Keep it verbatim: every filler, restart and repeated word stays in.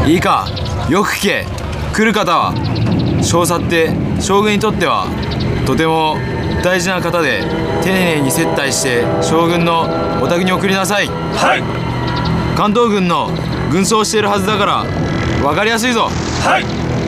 いいか、よく聞け。来る方は少佐って将軍にとってはとても大事な方で、丁寧に接待して将軍のお宅に送りなさい。 はい。 関東軍の軍装しているはずだから分かりやすいぞ。 はい。